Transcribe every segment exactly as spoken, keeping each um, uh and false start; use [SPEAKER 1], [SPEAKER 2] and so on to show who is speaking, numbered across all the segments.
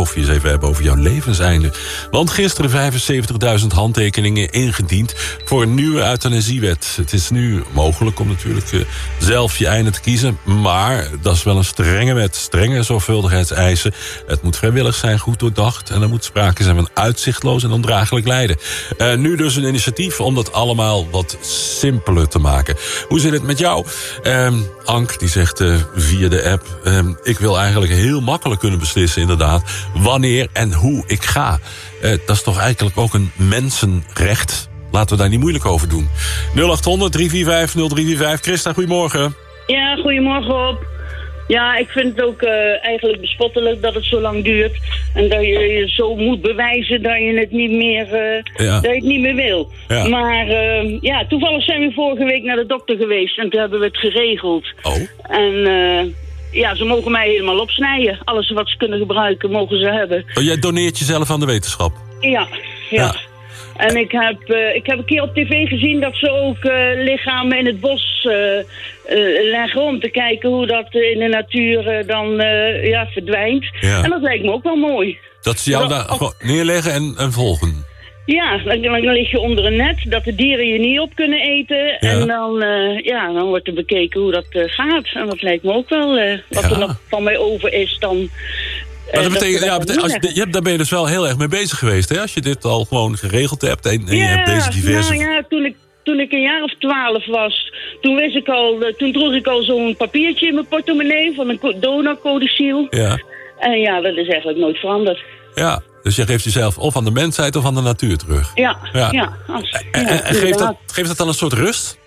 [SPEAKER 1] koffie eens even hebben over jouw levenseinde. Want gisteren vijfenzeventigduizend handtekeningen ingediend voor een nieuwe euthanasiewet. Het is nu mogelijk om natuurlijk uh, zelf je einde te kiezen. Maar dat is wel een strenge wet. Strenge zorgvuldigheidseisen. Het moet vrijwillig zijn, goed doordacht. En er moet sprake zijn van uitzichtloos en ondraaglijk lijden. Uh, nu dus een initiatief om dat allemaal wat simpeler te maken. Hoe zit het met jou? Um, Ank, die zegt uh, via de app... Um, ik wil eigenlijk heel makkelijk kunnen beslissen, inderdaad... wanneer en hoe ik ga. Uh, dat is toch eigenlijk ook een mensenrecht? Laten we daar niet moeilijk over doen. nul acht honderd, drie vier vijf, nul drie vier vijf. Christa, goedemorgen.
[SPEAKER 2] Ja, goedemorgen Rob. Ja, ik vind het ook uh, eigenlijk bespottelijk dat het zo lang duurt. En dat je je zo moet bewijzen dat je het niet meer, uh, ja. dat je het niet meer wil. Ja. Maar uh, ja, toevallig zijn we vorige week naar de dokter geweest en toen hebben we het geregeld.
[SPEAKER 1] Oh.
[SPEAKER 2] En uh, ja, ze mogen mij helemaal opsnijden. Alles wat ze kunnen gebruiken mogen ze hebben.
[SPEAKER 1] Oh, jij doneert jezelf aan de wetenschap?
[SPEAKER 2] Ja, ja. ja. En ik heb, uh, ik heb een keer op tv gezien dat ze ook uh, lichamen in het bos uh, uh, leggen om te kijken hoe dat uh, in de natuur uh, dan uh, ja, verdwijnt. Ja. En dat lijkt me ook wel mooi.
[SPEAKER 1] Dat ze jou daar gewoon neerleggen en, en volgen?
[SPEAKER 2] Ja, dan, dan lig je onder een net, dat de dieren je niet op kunnen eten. Ja. En dan, uh, ja, dan wordt er bekeken hoe dat uh, gaat. En dat lijkt me ook wel, uh, wat ja. er nog van mij over is dan...
[SPEAKER 1] Maar dat betekent, ja, betekent, als je, je hebt, daar ben je dus wel heel erg mee bezig geweest, hè? Als je dit al gewoon geregeld hebt en, en
[SPEAKER 2] ja,
[SPEAKER 1] je hebt deze diverse...
[SPEAKER 2] Nou ja, toen ik, toen ik een jaar of twaalf was, toen wist ik al, toen droeg ik al zo'n papiertje in mijn portemonnee van een donorcodiciel.
[SPEAKER 1] Ja.
[SPEAKER 2] En ja, dat is eigenlijk nooit veranderd.
[SPEAKER 1] Ja, dus je geeft jezelf of aan de mensheid of aan de natuur terug.
[SPEAKER 2] Ja, ja. ja, als, ja
[SPEAKER 1] en en geeft, dat, geeft dat dan een soort rust?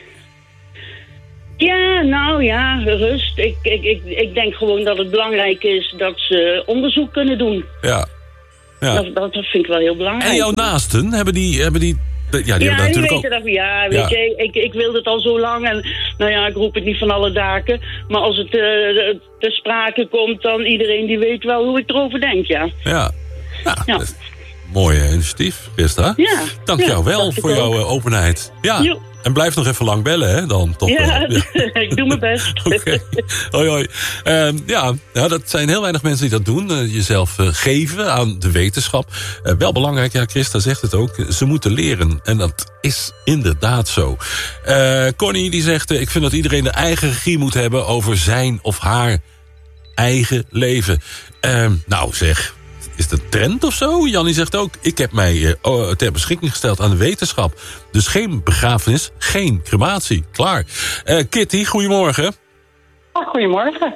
[SPEAKER 2] Ja, nou ja, rust. Ik, ik, ik, ik denk gewoon dat het belangrijk is dat ze onderzoek kunnen doen.
[SPEAKER 1] Ja. ja.
[SPEAKER 2] Dat, dat vind ik wel heel belangrijk.
[SPEAKER 1] En jouw naasten, hebben die... Hebben die ja, die
[SPEAKER 2] ja,
[SPEAKER 1] hebben
[SPEAKER 2] die
[SPEAKER 1] natuurlijk
[SPEAKER 2] weten
[SPEAKER 1] ook...
[SPEAKER 2] dat, ja, weet ja. je, ik, ik wil het al zo lang en nou ja, ik roep het niet van alle daken. Maar als het uh, ter sprake komt, dan iedereen die weet wel hoe ik erover denk, ja.
[SPEAKER 1] Ja, ja. ja. Mooie initiatief, Christa.
[SPEAKER 2] Ja.
[SPEAKER 1] Dank
[SPEAKER 2] ja,
[SPEAKER 1] jou wel voor jouw uh, openheid. Ja. Jo. En blijf nog even lang bellen, hè, dan. Toch
[SPEAKER 2] ja,
[SPEAKER 1] wel.
[SPEAKER 2] ja. Ik doe mijn best.
[SPEAKER 1] Okay. Hoi, hoi. Uh, ja, ja, dat zijn heel weinig mensen die dat doen. Uh, jezelf uh, geven aan de wetenschap. Uh, wel belangrijk, ja, Christa zegt het ook. Ze moeten leren. En dat is inderdaad zo. Uh, Connie die zegt, uh, ik vind dat iedereen de eigen regie moet hebben over zijn of haar eigen leven. Uh, nou zeg... Is het een trend of zo? Jannie zegt ook, ik heb mij uh, ter beschikking gesteld aan de wetenschap. Dus geen begrafenis, geen crematie. Klaar. Uh, Kitty, goedemorgen.
[SPEAKER 3] Oh, goedemorgen.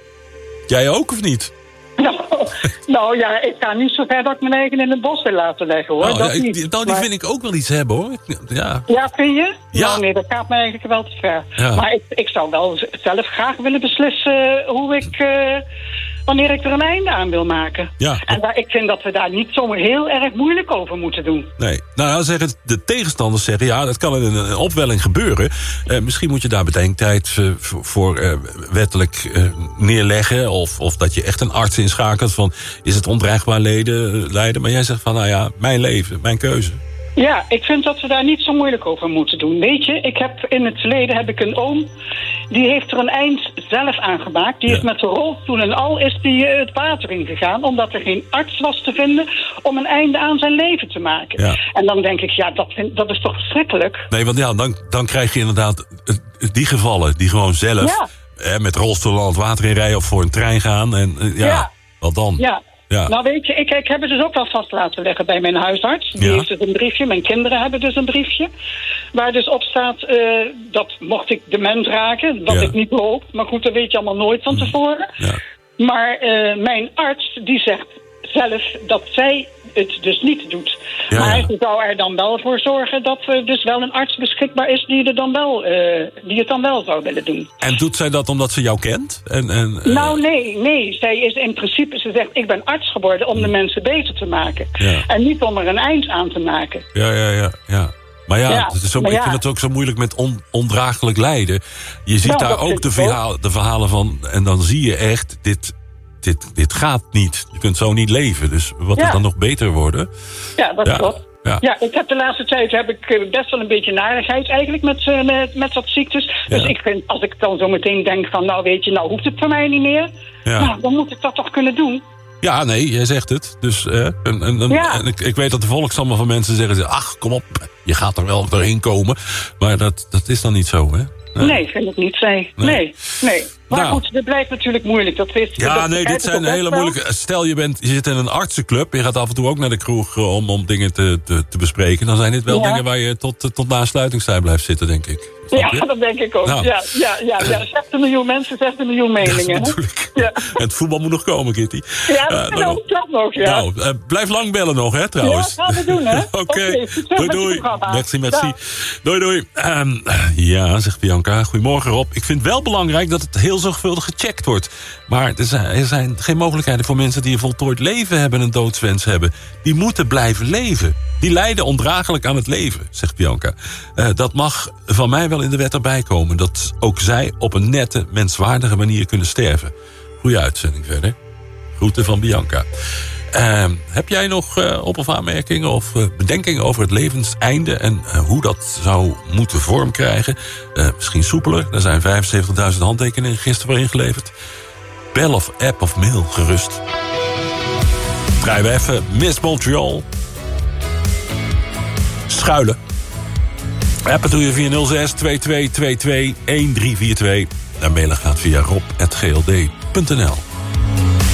[SPEAKER 1] Jij ook of niet?
[SPEAKER 3] Nou, nou ja, ik ga niet zo ver dat ik mijn eigen in het bos wil laten leggen, hoor.
[SPEAKER 1] Nou,
[SPEAKER 3] dat
[SPEAKER 1] ja,
[SPEAKER 3] niet.
[SPEAKER 1] Ik, nou die
[SPEAKER 3] maar...
[SPEAKER 1] vind ik ook wel iets hebben, hoor. Ja,
[SPEAKER 3] ja vind je?
[SPEAKER 1] Ja.
[SPEAKER 3] Nou, nee, dat gaat me eigenlijk wel te ver.
[SPEAKER 1] Ja.
[SPEAKER 3] Maar ik, ik zou wel zelf graag willen beslissen hoe ik... Uh, wanneer ik er een einde aan wil maken.
[SPEAKER 1] Ja.
[SPEAKER 3] En daar, ik vind dat we daar niet zo heel erg moeilijk over moeten doen.
[SPEAKER 1] Nee, nou dan zeggen de tegenstanders zeggen... ja, dat kan in een opwelling gebeuren. Uh, misschien moet je daar bedenktijd uh, voor uh, wettelijk uh, neerleggen... Of, of dat je echt een arts inschakelt van... is het ondreigbaar lijden, lijden? Maar jij zegt van, nou ja, mijn leven, mijn keuze.
[SPEAKER 3] Ja, ik vind dat we daar niet zo moeilijk over moeten doen. Weet je, ik heb in het verleden heb ik een oom... die heeft er een eind zelf aan gemaakt. Die ja. is met de rolstoel en al is die uh, het water ingegaan... omdat er geen arts was te vinden om een einde aan zijn leven te maken. Ja. En dan denk ik, ja, dat, vind, dat is toch verschrikkelijk?
[SPEAKER 1] Nee, want ja, dan, dan krijg je inderdaad die gevallen... die gewoon zelf ja. eh, met rolstoel al het water in rijden... of voor een trein gaan en uh, ja, ja, wat dan?
[SPEAKER 3] Ja. Ja. Nou weet je, ik, ik heb het dus ook wel vast laten leggen bij mijn huisarts. Die ja. heeft dus een briefje, mijn kinderen hebben dus een briefje. Waar dus op staat, uh, dat mocht ik dement raken, dat ja. ik niet loop. Maar goed, dat weet je allemaal nooit van tevoren. Ja. Maar uh, mijn arts, die zegt zelf dat zij het dus niet doet. Ja, maar ja. ze zou er dan wel voor zorgen dat er dus wel een arts beschikbaar is die, er dan wel, uh, die het dan wel zou willen doen.
[SPEAKER 1] En doet zij dat omdat ze jou kent? En, en, uh...
[SPEAKER 3] Nou nee, nee. Zij is in principe, ze zegt ik ben arts geworden om de mensen beter te maken. Ja. En niet om er een eind aan te maken.
[SPEAKER 1] Ja, ja, ja, ja. Maar ja,
[SPEAKER 3] ja,
[SPEAKER 1] het is zo,
[SPEAKER 3] maar
[SPEAKER 1] ik
[SPEAKER 3] ja.
[SPEAKER 1] vind het ook zo moeilijk met on, ondraaglijk lijden. Je ziet nou, daar ook de, verhaal, de verhalen van... en dan zie je echt, dit, dit, dit gaat niet. Je kunt zo niet leven. Dus wat ja. er dan nog beter worden?
[SPEAKER 3] Ja, dat
[SPEAKER 1] ja.
[SPEAKER 3] klopt.
[SPEAKER 1] Ja.
[SPEAKER 3] ja, ik heb de laatste tijd heb ik best wel een beetje narigheid eigenlijk met, uh, met, met wat ziektes. Dus ja. ik vind, als ik dan zo meteen denk van... nou weet je, nou hoeft het voor mij niet meer. Ja. Nou, dan moet ik dat toch kunnen doen.
[SPEAKER 1] Ja, nee, jij zegt het. Dus uh, en, en, ja. en ik, ik weet dat de volkstammen van mensen zeggen... ach, kom op, je gaat er wel doorheen komen. Maar dat, dat is dan niet zo, hè?
[SPEAKER 3] Nee, nee vind ik niet. Nee, nee, nee. nee. Maar nou. goed, dit blijft natuurlijk moeilijk. Dat weet,
[SPEAKER 1] ja,
[SPEAKER 3] dat
[SPEAKER 1] nee, dit zijn hele moeilijke... Stel, je, bent, je zit in een artsenclub... je gaat af en toe ook naar de kroeg uh, om, om dingen te, te, te bespreken... dan zijn dit wel ja. dingen waar je tot, tot na sluitingstijd blijft zitten, denk ik.
[SPEAKER 3] Ja, dat denk ik ook. Nou. Ja, ja, ja, ja. zestig miljoen mensen, zestig miljoen meningen.
[SPEAKER 1] Dat ja. En het voetbal moet nog komen, Kitty.
[SPEAKER 3] Ja, dat uh, nou, klopt nog, ja.
[SPEAKER 1] Nou, uh, blijf lang bellen nog, hè, trouwens.
[SPEAKER 3] Ja, gaan we doen, hè.
[SPEAKER 1] Oké, okay. okay. doei, doei. Merci, merci. Ja. Doei, doei. Um, ja, zegt Bianca. Goedemorgen, Rob. Ik vind wel belangrijk dat het heel zorgvuldig gecheckt wordt. Maar er zijn, er zijn geen mogelijkheden voor mensen die een voltooid leven hebben... en een doodswens hebben. Die moeten blijven leven. Die lijden ondraaglijk aan het leven, zegt Bianca. Uh, dat mag van mij wel in de wet erbij komen. Dat ook zij op een nette, menswaardige manier kunnen sterven. Goeie uitzending verder. Groeten van Bianca. Uh, heb jij nog uh, op- of aanmerkingen of uh, bedenkingen over het levenseinde... en uh, hoe dat zou moeten vorm krijgen? Uh, misschien soepeler. Er zijn vijfenzeventigduizend handtekeningen gisteren voor ingeleverd. Bel of app of mail gerust. Draaien we even Miss Montreal. Schuilen. Appen doe je via nul zes twee twee twee twee een drie vier twee. En mailen gaat via rob apenstaartje g l d punt n l.